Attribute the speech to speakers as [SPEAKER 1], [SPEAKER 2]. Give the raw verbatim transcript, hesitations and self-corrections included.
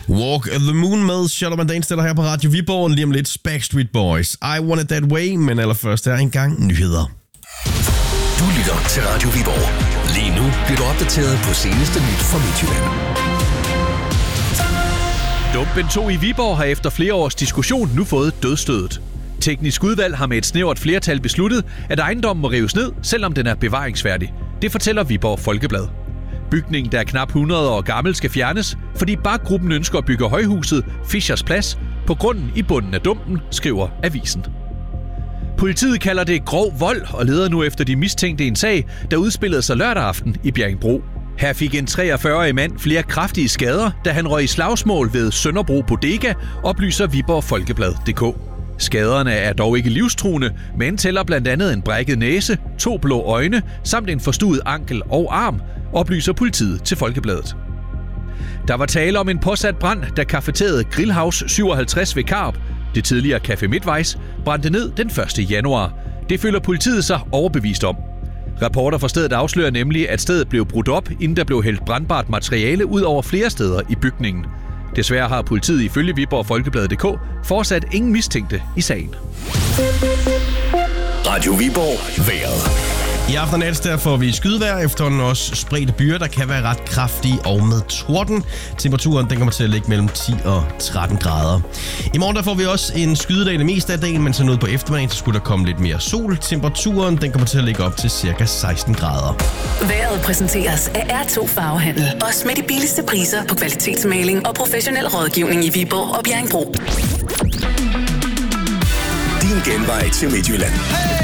[SPEAKER 1] Walk the Moon med Shut Up and Dance stiller her på Radio Viborg. Lige om lidt Backstreet Boys. I Want It That Way, men allerførst er engang nyheder.
[SPEAKER 2] Du lytter til Radio Viborg. Lige nu bliver du opdateret på seneste nyt fra Midtjylland.
[SPEAKER 3] Dumpen to i Viborg har efter flere års diskussion nu fået dødsstødet. Teknisk udvalg har med et snævert flertal besluttet, at ejendommen må rives ned, selvom den er bevaringsværdig. Det fortæller Viborg Folkeblad. Bygningen, der er knap hundrede år gammel, skal fjernes, fordi Bak-gruppen ønsker at bygge højhuset Fischers Plads på grunden i bunden af dumpen, skriver avisen. Politiet kalder det grov vold og leder nu efter de mistænkte i en sag, der udspillede sig lørdag aften i Bjerringbro. Her fik en treogfyrre-årig mand flere kraftige skader, da han røg i slagsmål ved Sønderbro Bodega, oplyser Viborg Folkeblad punktum d k. Skaderne er dog ikke livstruende, men tæller blandt andet en brækket næse, to blå øjne samt en forstuet ankel og arm, oplyser politiet til Folkebladet. Der var tale om en påsat brand, da cafeteriet Grillhouse syvoghalvtreds ved Karup, det tidligere Café Midtvejs, brændte ned den første januar. Det føler politiet sig overbevist om. Rapporter fra stedet afslører nemlig, at stedet blev brudt op, inden der blev hældt brandbart materiale ud over flere steder i bygningen. Desværre har politiet ifølge Viborg Folkebladet punktum d k fortsat ingen mistænkte i sagen.
[SPEAKER 2] Radio Viborg vejret.
[SPEAKER 1] I aften og nat der får vi skydevejr, efterhånden også spredte byer, der kan være ret kraftige og med torden. Temperaturen den kommer til at ligge mellem ti og tretten grader. I morgen der får vi også en skydedag det meste af dagen, men så noget på eftermiddagen, så skulle der komme lidt mere sol. Temperaturen den kommer til at ligge op til cirka seksten grader.
[SPEAKER 4] Vejret præsenteres af R to Farvehandel. Også med de billigste priser på kvalitetsmaling og professionel rådgivning i Viborg og Bjerringbro.
[SPEAKER 2] Din genvej til Midtjylland.